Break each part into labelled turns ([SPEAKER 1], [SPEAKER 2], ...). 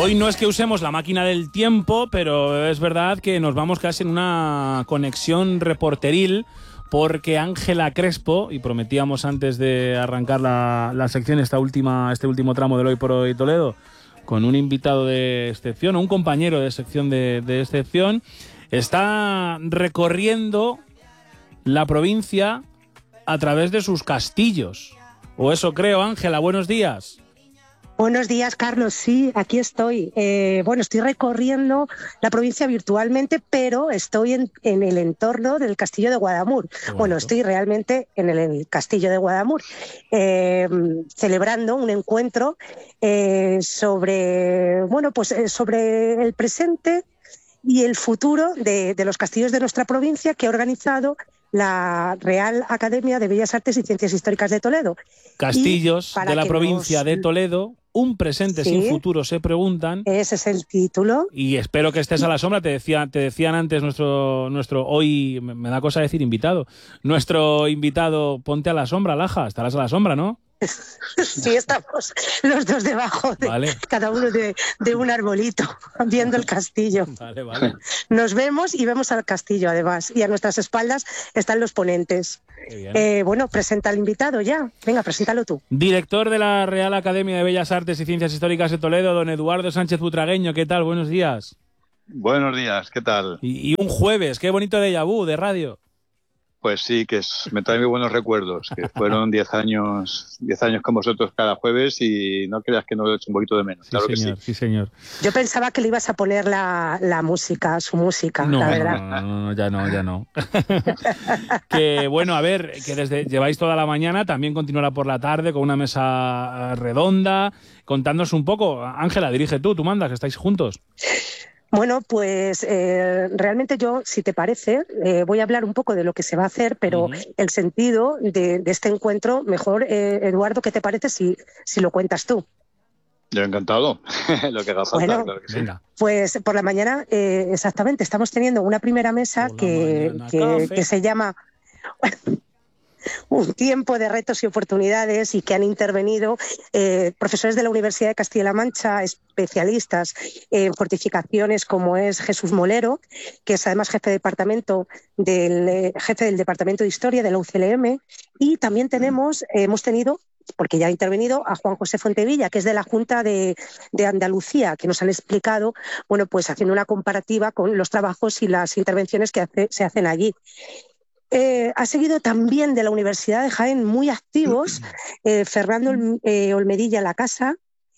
[SPEAKER 1] Hoy no es que usemos la máquina del tiempo, pero es verdad que nos vamos casi en una conexión reporteril, porque Ángela Crespo, y prometíamos antes de arrancar la sección, este último tramo del Hoy por Hoy Toledo, con un invitado de excepción, o un compañero de sección de excepción, está recorriendo la provincia a través de sus castillos. O eso creo. Ángela, buenos días.
[SPEAKER 2] Buenos días, Carlos. Sí, aquí estoy. Estoy recorriendo la provincia virtualmente, pero estoy en el entorno del castillo de Guadamur. Bueno, estoy realmente en el castillo de Guadamur, celebrando un encuentro sobre el presente y el futuro de los castillos de nuestra provincia, que ha organizado la Real Academia de Bellas Artes y Ciencias Históricas de Toledo.
[SPEAKER 1] Castillos de la provincia de Toledo, un presente sin futuro, se preguntan.
[SPEAKER 2] Ese es el título.
[SPEAKER 1] Y espero que estés a la sombra. Te decían antes nuestro hoy, me da cosa decir invitado, nuestro invitado, ponte a la sombra, Laja, estarás a la sombra, ¿no?
[SPEAKER 2] Sí, estamos los dos debajo, cada uno de un arbolito, viendo el castillo.
[SPEAKER 1] Vale.
[SPEAKER 2] Nos vemos y vemos al castillo, además, y a nuestras espaldas están los ponentes. Presenta al invitado ya. Venga, preséntalo tú.
[SPEAKER 1] Director de la Real Academia de Bellas Artes y Ciencias Históricas de Toledo, don Eduardo Sánchez Butragueño. ¿Qué tal? Buenos días.
[SPEAKER 3] Buenos días, ¿qué tal?
[SPEAKER 1] Y un jueves, qué bonito déjà vu de radio.
[SPEAKER 3] Pues sí, me trae muy buenos recuerdos, que fueron 10 años con vosotros cada jueves y no creas que no lo he hecho un poquito de menos.
[SPEAKER 1] Sí, claro señor, que sí. Sí, señor.
[SPEAKER 2] Yo pensaba que le ibas a poner la música, su música,
[SPEAKER 1] no,
[SPEAKER 2] la verdad.
[SPEAKER 1] No, ya no. Que bueno, a ver, que lleváis toda la mañana, también continuará por la tarde con una mesa redonda, contándonos un poco. Ángela, dirige tú mandas, que estáis juntos.
[SPEAKER 2] Bueno, pues realmente yo, si te parece, voy a hablar un poco de lo que se va a hacer, pero el sentido de este encuentro, mejor, Eduardo, ¿qué te parece si lo cuentas tú?
[SPEAKER 3] Yo encantado, lo que haga falta, claro que sí.
[SPEAKER 2] Venga. Pues por la mañana, exactamente, estamos teniendo una primera mesa que se llama... un tiempo de retos y oportunidades, y que han intervenido profesores de la Universidad de Castilla-La Mancha, especialistas en fortificaciones, como es Jesús Molero, que es además jefe del Departamento de Historia de la UCLM, y también hemos tenido, porque ya ha intervenido, a Juan José Fontevilla, que es de la Junta de Andalucía, que nos han explicado, pues haciendo una comparativa con los trabajos y las intervenciones que se hacen allí. Ha seguido también de la Universidad de Jaén, muy activos, Fernando Olmedilla La Casa.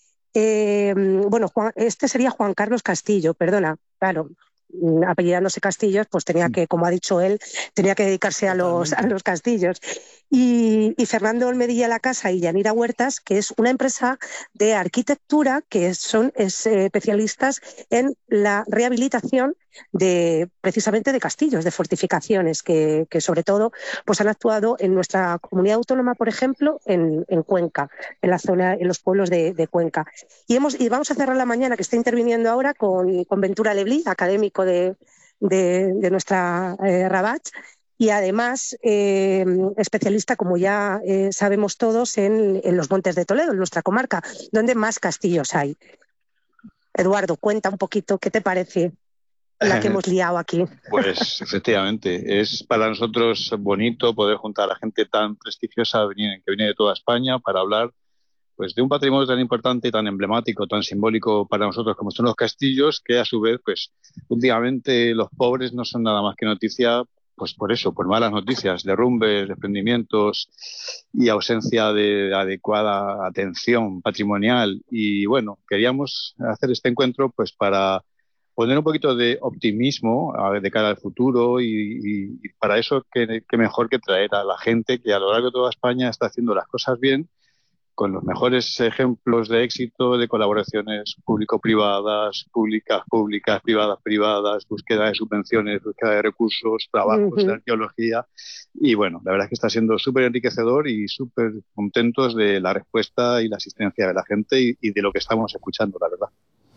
[SPEAKER 2] Este sería Juan Carlos Castillo, perdona, claro, apellidándose Castillos, pues tenía que, como ha dicho él, tenía que dedicarse a los castillos. Y Fernando Olmedilla La Casa y Yanira Huertas, que es una empresa de arquitectura que son especialistas en la rehabilitación precisamente de castillos, de fortificaciones, que sobre todo pues han actuado en nuestra comunidad autónoma, por ejemplo, en Cuenca, en la zona, en los pueblos de Cuenca. Y vamos a cerrar la mañana, que está interviniendo ahora, con Ventura Leblí, académico de nuestra Rabat, y además especialista, como ya sabemos todos, en los Montes de Toledo, en nuestra comarca, donde más castillos hay. Eduardo, cuenta un poquito, ¿qué te parece la que hemos liado aquí?
[SPEAKER 3] Pues efectivamente, es para nosotros bonito poder juntar a gente tan prestigiosa que viene de toda España para hablar pues de un patrimonio tan importante, tan emblemático, tan simbólico para nosotros como son los castillos, que a su vez, pues últimamente los pobres no son nada más que noticia, pues por eso, por malas noticias, derrumbes, desprendimientos y ausencia de adecuada atención patrimonial. Y bueno, queríamos hacer este encuentro pues para poner un poquito de optimismo de cara al futuro, y para eso qué mejor que traer a la gente que a lo largo de toda España está haciendo las cosas bien, con los mejores ejemplos de éxito de colaboraciones público-privadas, públicas, privadas, búsqueda de subvenciones, búsqueda de recursos, trabajos de arqueología. Y bueno, la verdad es que está siendo súper enriquecedor y súper contentos de la respuesta y la asistencia de la gente y de lo que estamos escuchando, la verdad.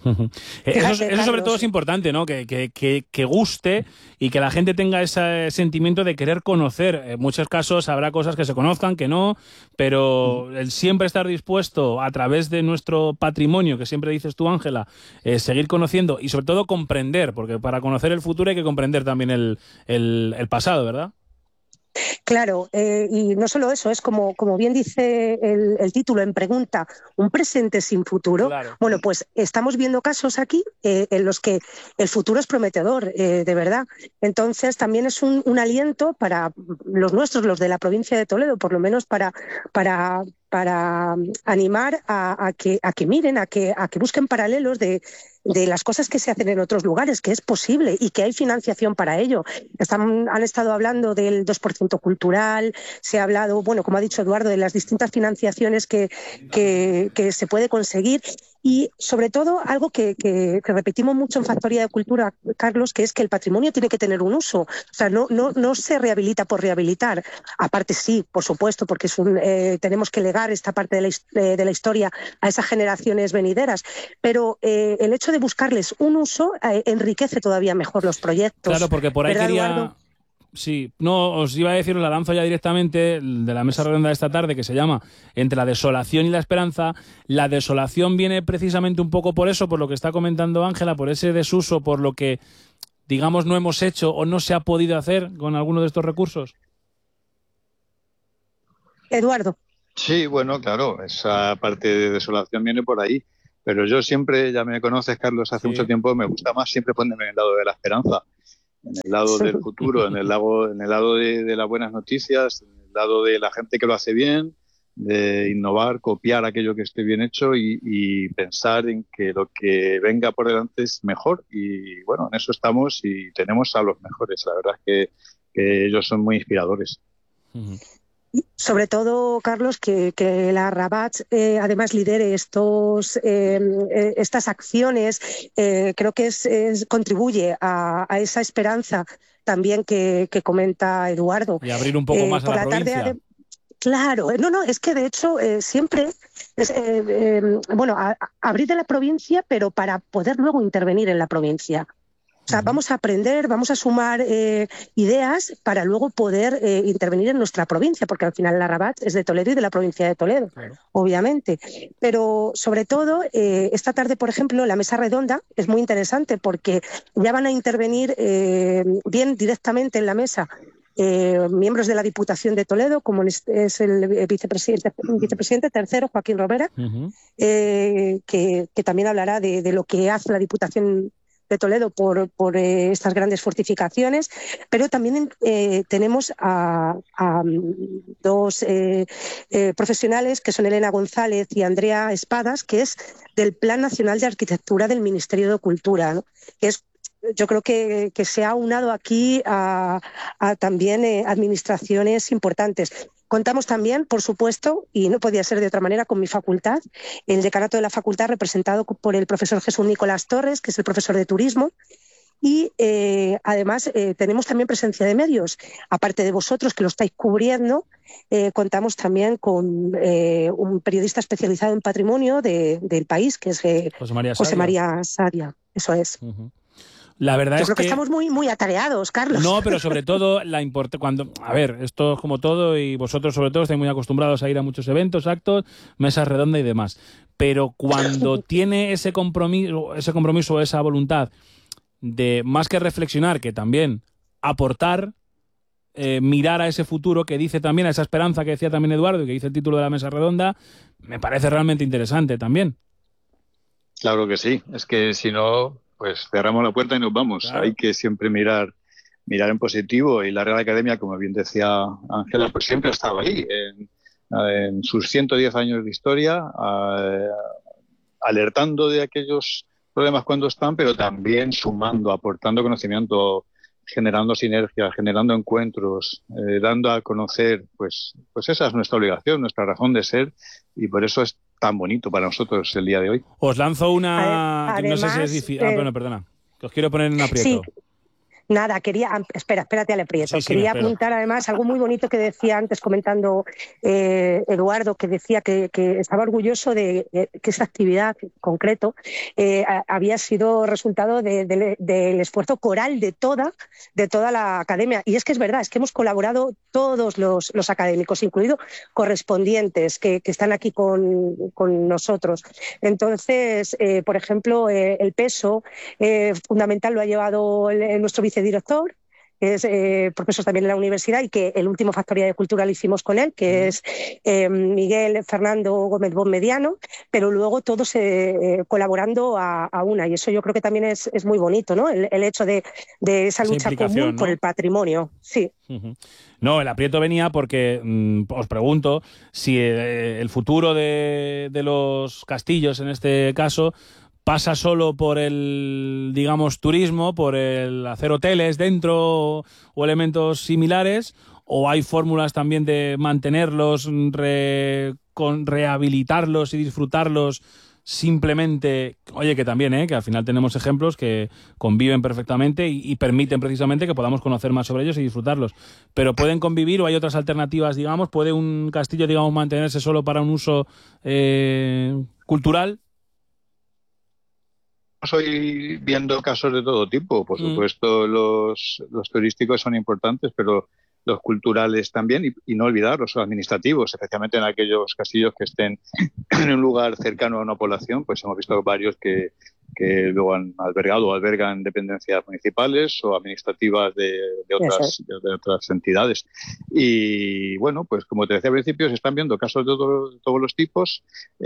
[SPEAKER 1] Eso sobre todo es importante, ¿no? Que guste y que la gente tenga ese sentimiento de querer conocer. En muchos casos habrá cosas que se conozcan, que no, pero el siempre estar dispuesto a través de nuestro patrimonio, que siempre dices tú, Ángela, seguir conociendo y sobre todo comprender, porque para conocer el futuro hay que comprender también el pasado, ¿verdad?
[SPEAKER 2] Claro, y no solo eso, es como bien dice el título en pregunta, un presente sin futuro.
[SPEAKER 1] Claro.
[SPEAKER 2] Bueno, pues estamos viendo casos aquí en los que el futuro es prometedor, de verdad. Entonces también es un aliento para los nuestros, los de la provincia de Toledo, por lo menos para animar a que miren, a que busquen paralelos de las cosas que se hacen en otros lugares, que es posible y que hay financiación para ello. Han estado hablando del 2% cultural, se ha hablado, bueno, como ha dicho Eduardo, de las distintas financiaciones que se puede conseguir y, sobre todo, algo que repetimos mucho en Factoría de Cultura, Carlos, que es que el patrimonio tiene que tener un uso. O sea, no se rehabilita por rehabilitar. Aparte, sí, por supuesto, porque tenemos que legar esta parte de la historia a esas generaciones venideras, pero el hecho de buscarles un uso enriquece todavía mejor los proyectos.
[SPEAKER 1] Claro, porque por ahí quería... Eduardo? Sí, no, os iba a decir, la lanzo ya directamente de la mesa redonda de esta tarde, que se llama Entre la desolación y la esperanza. La desolación viene precisamente un poco por eso, por lo que está comentando Ángela, por ese desuso, por lo que, digamos, no hemos hecho o no se ha podido hacer con alguno de estos recursos.
[SPEAKER 2] Eduardo.
[SPEAKER 3] Sí, bueno, claro, esa parte de desolación viene por ahí. Pero yo siempre, ya me conoces, Carlos, hace mucho tiempo, me gusta más siempre ponerme en el lado de la esperanza, en el lado del futuro, en el lado de las buenas noticias, en el lado de la gente que lo hace bien, de innovar, copiar aquello que esté bien hecho y pensar en que lo que venga por delante es mejor. Y bueno, en eso estamos y tenemos a los mejores. La verdad es que ellos son muy inspiradores.
[SPEAKER 2] Sobre todo, Carlos, que la Rabat además lidere estas acciones, creo que contribuye a esa esperanza también que comenta Eduardo.
[SPEAKER 1] Y abrir un poco más a la provincia.
[SPEAKER 2] Claro, es que de hecho siempre es, abrir de la provincia, pero para poder luego intervenir en la provincia. O sea, vamos a aprender, vamos a sumar ideas para luego poder intervenir en nuestra provincia, porque al final la Rabat es de Toledo y de la provincia de Toledo, claro, obviamente. Pero sobre todo, esta tarde, por ejemplo, la mesa redonda es muy interesante porque ya van a intervenir bien directamente en la mesa miembros de la Diputación de Toledo, como es el vicepresidente tercero, Joaquín Robera, que también hablará de lo que hace la Diputación de Toledo por estas grandes fortificaciones, pero también tenemos a dos profesionales que son Elena González y Andrea Espadas, que es del Plan Nacional de Arquitectura del Ministerio de Cultura, ¿no? Que es, yo creo que se ha unado aquí a también administraciones importantes. Contamos también, por supuesto, y no podía ser de otra manera, con mi facultad, el decanato de la facultad representado por el profesor Jesús Nicolás Torres, que es el profesor de turismo, y además tenemos también presencia de medios. Aparte de vosotros, que lo estáis cubriendo, contamos también con un periodista especializado en patrimonio del país, que es José María Sadia. Eso es.
[SPEAKER 1] La verdad
[SPEAKER 2] Yo
[SPEAKER 1] es
[SPEAKER 2] creo que estamos muy atareados, Carlos.
[SPEAKER 1] No, pero sobre todo a ver, esto es como todo y vosotros sobre todo estáis muy acostumbrados a ir a muchos eventos, actos, mesas redondas y demás. Pero cuando tiene ese compromiso, esa voluntad de más que reflexionar, que también aportar, mirar a ese futuro que dice también, a esa esperanza que decía también Eduardo y que dice el título de la mesa redonda, me parece realmente interesante también.
[SPEAKER 3] Claro que sí, es que si no, pues cerramos la puerta y nos vamos. Claro. Hay que siempre mirar en positivo y la Real Academia, como bien decía Ángela, pues siempre ha estado ahí en sus 110 años de historia, alertando de aquellos problemas cuando están, pero también sumando, aportando conocimiento, generando sinergias, generando encuentros, dando a conocer, pues esa es nuestra obligación, nuestra razón de ser, y por eso es tan bonito para nosotros el día de hoy.
[SPEAKER 1] Os lanzo una...
[SPEAKER 2] Además,
[SPEAKER 1] no sé si es difícil... bueno, perdona, que os quiero poner en un aprieto.
[SPEAKER 2] Sí. Nada, espérate, Ale Prieto.
[SPEAKER 1] Sí,
[SPEAKER 2] Quería apuntar además algo muy bonito que decía antes comentando Eduardo, que decía que estaba orgulloso de que esta actividad en concreto había sido resultado del esfuerzo coral de toda la academia. Y es que es verdad, es que hemos colaborado todos los académicos, incluidos correspondientes que están aquí con nosotros. Entonces, por ejemplo, el peso fundamental lo ha llevado nuestro vicedirector, que es profesor también en la universidad, y que el último Factoría de Cultura lo hicimos con él, que es Miguel Fernando Gómez Bonmediano, pero luego todos colaborando a una, y eso yo creo que también es muy bonito, ¿no? El hecho de esa lucha común, ¿no?, por el patrimonio. Sí.
[SPEAKER 1] No, el aprieto venía porque os pregunto si el futuro de los castillos, en este caso, pasa solo por el, digamos, turismo, por el hacer hoteles dentro o elementos similares, o hay fórmulas también de mantenerlos, rehabilitarlos y disfrutarlos simplemente, oye, que también, que al final tenemos ejemplos que conviven perfectamente y permiten precisamente que podamos conocer más sobre ellos y disfrutarlos. Pero pueden convivir, o hay otras alternativas, digamos, puede un castillo, digamos, mantenerse solo para un uso cultural.
[SPEAKER 3] Estoy viendo casos de todo tipo. Por supuesto, los turísticos son importantes, pero los culturales también, y no olvidar los administrativos, especialmente en aquellos castillos que estén en un lugar cercano a una población. Pues hemos visto varios que luego han albergado o albergan dependencias municipales o administrativas de otras entidades. Y bueno, pues como te decía al principio, se están viendo casos de todos los tipos,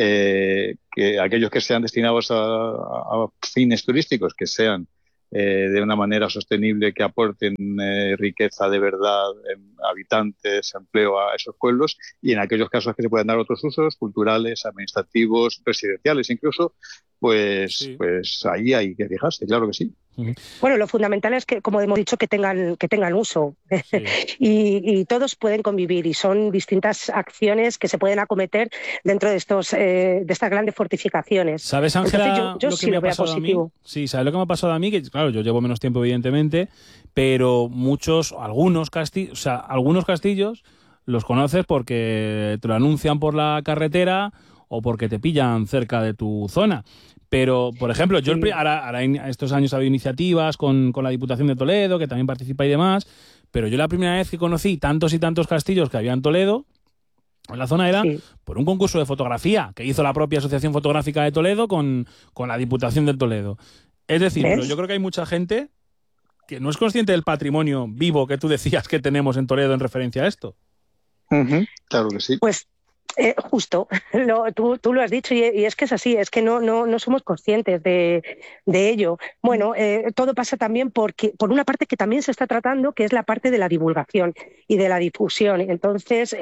[SPEAKER 3] que aquellos que sean destinados a fines turísticos, que sean de una manera sostenible, que aporten riqueza de verdad, habitantes, empleo a esos pueblos, y en aquellos casos que se puedan dar otros usos culturales, administrativos, residenciales incluso, pues ahí hay que fijarse, claro que sí.
[SPEAKER 2] Bueno, lo fundamental es que, como hemos dicho, que tengan uso, sí. y todos pueden convivir, y son distintas acciones que se pueden acometer dentro de estas grandes fortificaciones.
[SPEAKER 1] ¿Sabes, Ángela,
[SPEAKER 2] yo
[SPEAKER 1] lo que
[SPEAKER 2] sí
[SPEAKER 1] me
[SPEAKER 2] lo
[SPEAKER 1] ha
[SPEAKER 2] veo
[SPEAKER 1] pasado
[SPEAKER 2] positivo?
[SPEAKER 1] A mí? Sí, ¿sabes lo que me ha pasado a mí? Que claro, yo llevo menos tiempo, evidentemente, pero algunos castillos los conoces porque te lo anuncian por la carretera o porque te pillan cerca de tu zona. Pero, por ejemplo, yo ahora estos años ha habido iniciativas con la Diputación de Toledo, que también participa y demás, pero yo la primera vez que conocí tantos y tantos castillos que había en Toledo, en la zona, era por un concurso de fotografía que hizo la propia Asociación Fotográfica de Toledo con la Diputación de Toledo. Es decir, pero yo creo que hay mucha gente que no es consciente del patrimonio vivo que tú decías que tenemos en Toledo en referencia a esto.
[SPEAKER 3] Claro que sí.
[SPEAKER 2] Pues justo, tú lo has dicho, y es que es así, es que no somos conscientes de ello. Bueno, todo pasa también por una parte que también se está tratando, que es la parte de la divulgación y de la difusión. Entonces,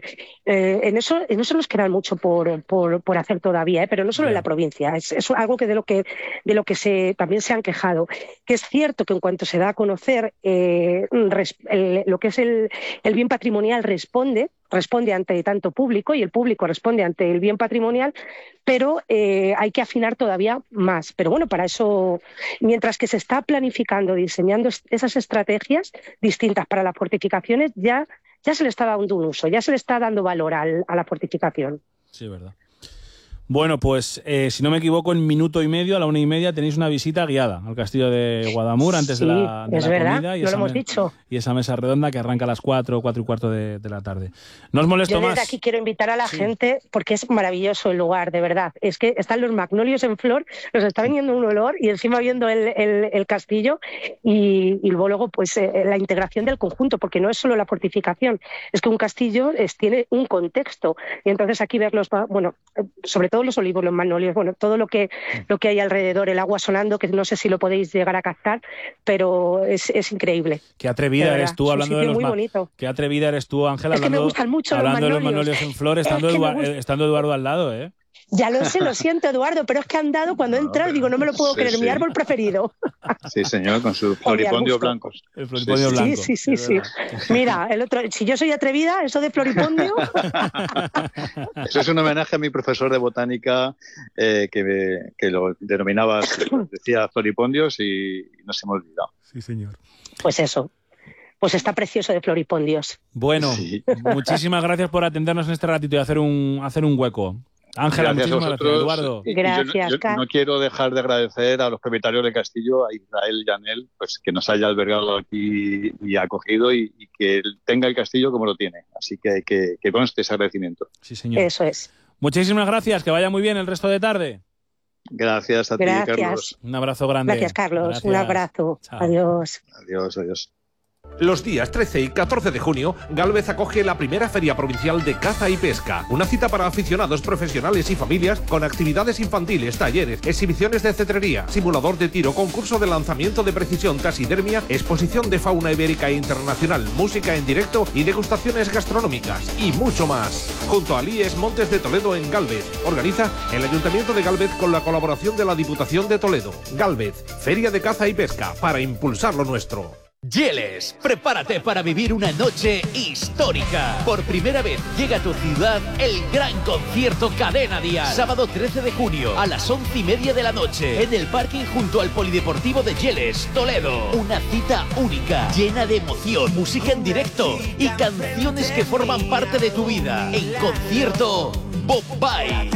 [SPEAKER 2] en eso nos queda mucho por hacer todavía, pero no solo en la provincia, es algo que de lo que también se han quejado, que es cierto que en cuanto se da a conocer lo que es el bien patrimonial responde ante tanto público, y el público responde ante el bien patrimonial, pero hay que afinar todavía más. Pero bueno, para eso, mientras que se está planificando, diseñando esas estrategias distintas para las fortificaciones, ya se le está dando un uso, ya se le está dando valor a la fortificación.
[SPEAKER 1] Sí, verdad. Bueno, pues si no me equivoco, en minuto y medio, a la 1:30, tenéis una visita guiada al castillo de Guadamur antes de la comida. Y
[SPEAKER 2] no lo hemos dicho.
[SPEAKER 1] Y esa mesa redonda que arranca a las 4:15 de la tarde. No os molesto más.
[SPEAKER 2] Yo desde aquí quiero invitar a la gente, porque es maravilloso el lugar, de verdad. Es que están los magnolios en flor, nos está viniendo un olor, y encima viendo el castillo, y luego pues la integración del conjunto, porque no es solo la fortificación, es que un castillo tiene un contexto, y entonces aquí verlos, bueno, sobre todo los olivos, los magnolios, bueno, todo lo que hay alrededor, el agua sonando, que no sé si lo podéis llegar a captar, pero es increíble.
[SPEAKER 1] Qué atrevida eres tú hablando de los magnolios. Qué atrevida eres tú, Ángela,
[SPEAKER 2] hablando, me gustan mucho
[SPEAKER 1] hablando
[SPEAKER 2] los
[SPEAKER 1] de los magnolios en flor, estando Eduardo al lado, ¿eh?
[SPEAKER 2] Ya lo sé, lo siento, Eduardo, pero es que han dado cuando he entrado, digo, no me lo puedo creer, mi árbol preferido.
[SPEAKER 3] Sí, señor, con sus floripondios blancos.
[SPEAKER 1] El floripondio blanco.
[SPEAKER 2] Sí. Mira, el otro, si yo soy atrevida, eso de floripondio.
[SPEAKER 3] Eso es un homenaje a mi profesor de botánica que lo denominaba, decía floripondios y no se me ha olvidado.
[SPEAKER 1] Sí, señor.
[SPEAKER 2] Pues eso. Pues está precioso de floripondios.
[SPEAKER 1] Bueno, muchísimas gracias por atendernos en este ratito y hacer un hueco. Ángela, muchísimas gracias. Eduardo.
[SPEAKER 2] Gracias,
[SPEAKER 3] yo no quiero dejar de agradecer a los propietarios del castillo, a Israel y a Anel, pues que nos haya albergado aquí y acogido y que tenga el castillo como lo tiene. Así que conste ese agradecimiento.
[SPEAKER 1] Sí, señor.
[SPEAKER 2] Eso es.
[SPEAKER 1] Muchísimas gracias, que vaya muy bien el resto de tarde.
[SPEAKER 3] Gracias a ti, Carlos.
[SPEAKER 1] Un abrazo grande.
[SPEAKER 2] Gracias, Carlos. Gracias. Un abrazo.
[SPEAKER 1] Chao.
[SPEAKER 2] Adiós.
[SPEAKER 3] Adiós.
[SPEAKER 4] Los días 13 y 14 de junio, Gálvez acoge la primera Feria Provincial de Caza y Pesca. Una cita para aficionados, profesionales y familias con actividades infantiles, talleres, exhibiciones de cetrería, simulador de tiro, concurso de lanzamiento de precisión, taxidermia, exposición de fauna ibérica e internacional, música en directo y degustaciones gastronómicas. Y mucho más. Junto al IES Montes de Toledo en Gálvez. Organiza el Ayuntamiento de Gálvez con la colaboración de la Diputación de Toledo. Gálvez, Feria de Caza y Pesca, para impulsar lo nuestro.
[SPEAKER 5] Yeles, prepárate para vivir una noche histórica. Por primera vez llega a tu ciudad el gran concierto Cadena Dial. Sábado 13 de junio a las 11:30 de la noche en el parking junto al Polideportivo de Yeles, Toledo. Una cita única, llena de emoción, música en directo y canciones que forman parte de tu vida. En concierto Bombay.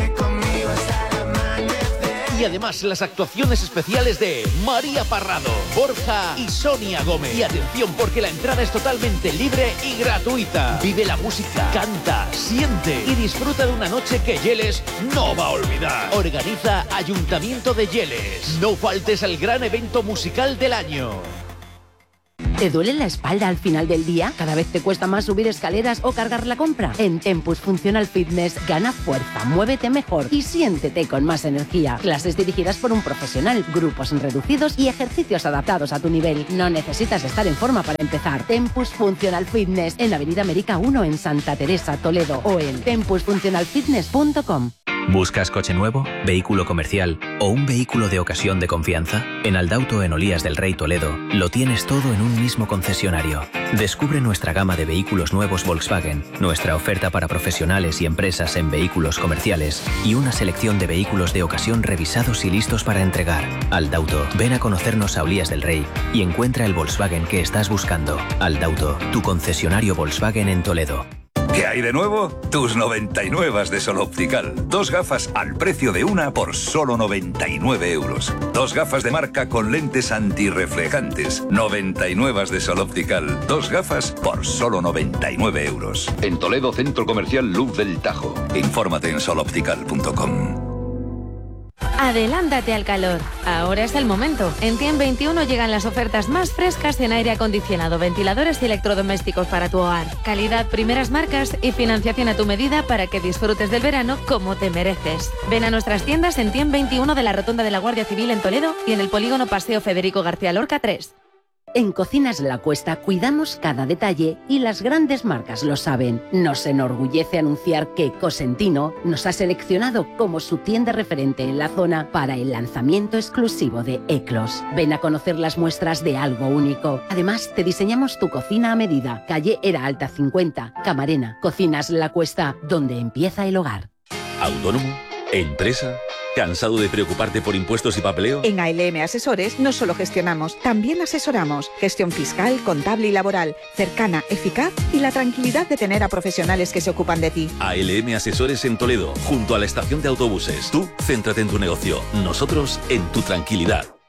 [SPEAKER 5] Y además las actuaciones especiales de María Parrado, Borja y Sonia Gómez. Y atención, porque la entrada es totalmente libre y gratuita. Vive la música, canta, siente y disfruta de una noche que Yeles no va a olvidar. Organiza Ayuntamiento de Yeles. No faltes al gran evento musical del año.
[SPEAKER 6] ¿Te duele la espalda al final del día? ¿Cada vez te cuesta más subir escaleras o cargar la compra? En Tempus Functional Fitness gana fuerza, muévete mejor y siéntete con más energía. Clases dirigidas por un profesional, grupos reducidos y ejercicios adaptados a tu nivel. No necesitas estar en forma para empezar. Tempus Functional Fitness en Avenida América 1 en Santa Teresa, Toledo o en tempusfunctionalfitness.com.
[SPEAKER 7] ¿Buscas coche nuevo, vehículo comercial o un vehículo de ocasión de confianza? En Aldauto en Olías del Rey Toledo lo tienes todo en un mismo concesionario. Descubre nuestra gama de vehículos nuevos Volkswagen, nuestra oferta para profesionales y empresas en vehículos comerciales y una selección de vehículos de ocasión revisados y listos para entregar. Aldauto, ven a conocernos a Olías del Rey y encuentra el Volkswagen que estás buscando. Aldauto, tu concesionario Volkswagen en Toledo.
[SPEAKER 8] ¿Qué hay de nuevo? Tus 99 de Sol Optical. 2 gafas al precio de una por solo 99 euros. 2 gafas de marca con lentes antirreflejantes. 99 de Sol Optical. 2 gafas por solo 99 euros. En Toledo, Centro Comercial Luz del Tajo. Infórmate en soloptical.com.
[SPEAKER 9] Adelántate al calor. Ahora es el momento. En TIEM 21 llegan las ofertas más frescas en aire acondicionado, ventiladores y electrodomésticos para tu hogar. Calidad, primeras marcas y financiación a tu medida para que disfrutes del verano como te mereces. Ven a nuestras tiendas en TIEM 21 de la Rotonda de la Guardia Civil en Toledo y en el Polígono Paseo Federico García Lorca 3.
[SPEAKER 6] En Cocinas La Cuesta cuidamos cada detalle y las grandes marcas lo saben. Nos enorgullece anunciar que Cosentino nos ha seleccionado como su tienda referente en la zona para el lanzamiento exclusivo de Eclos. Ven a conocer las muestras de algo único. Además, te diseñamos tu cocina a medida. Calle Era Alta 50, Camarena. Cocinas La Cuesta, donde empieza el hogar.
[SPEAKER 10] ¿Autónomo? ¿Empresa? ¿Cansado de preocuparte por impuestos y papeleo?
[SPEAKER 11] En ALM Asesores no solo gestionamos, también asesoramos. Gestión fiscal, contable y laboral, cercana, eficaz y la tranquilidad de tener a profesionales que se ocupan de ti.
[SPEAKER 10] ALM Asesores en Toledo, junto a la estación de autobuses. Tú, céntrate en tu negocio, nosotros en tu tranquilidad.